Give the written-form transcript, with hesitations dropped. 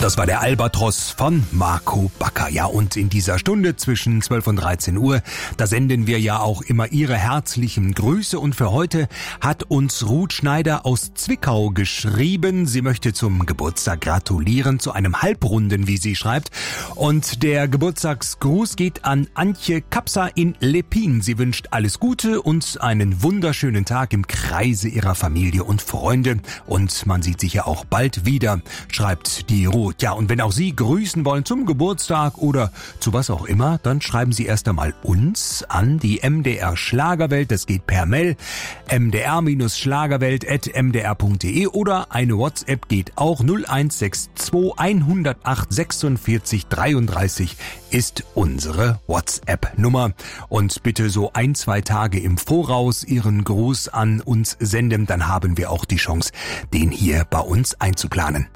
Das war der Albatros von Marco Backer. Ja, und in dieser Stunde zwischen 12 und 13 Uhr, da senden wir ja auch immer Ihre herzlichen Grüße. Und für heute hat uns Ruth Schneider aus Zwickau geschrieben. Sie möchte zum Geburtstag gratulieren, zu einem Halbrunden, wie sie schreibt. Und der Geburtstagsgruß geht an Antje Kapsa in Lepin. Sie wünscht alles Gute und einen wunderschönen Tag im Kreise ihrer Familie und Freunde. Und man sieht sich ja auch bald wieder, schreibt die Ruth. Ja, und wenn auch Sie grüßen wollen zum Geburtstag oder zu was auch immer, dann schreiben Sie erst einmal uns an die MDR Schlagerwelt. Das geht per Mail mdr-schlagerwelt@mdr.de oder eine WhatsApp geht auch 0162 108 46 33 ist unsere WhatsApp-Nummer. Und bitte so 1-2 Tage im Voraus Ihren Gruß an uns senden, dann haben wir auch die Chance, den hier bei uns einzuplanen.